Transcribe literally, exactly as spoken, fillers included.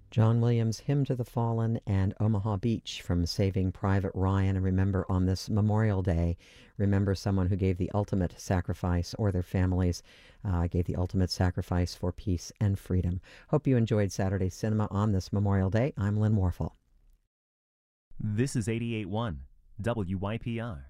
John Williams' Hymn to the Fallen and Omaha Beach from Saving Private Ryan. And remember, on this Memorial Day, remember someone who gave the ultimate sacrifice, or their families uh, gave the ultimate sacrifice for peace and freedom. Hope you enjoyed Saturday Cinema on this Memorial Day. I'm Lynn Warfel. This is eighty-eight point one W Y P R.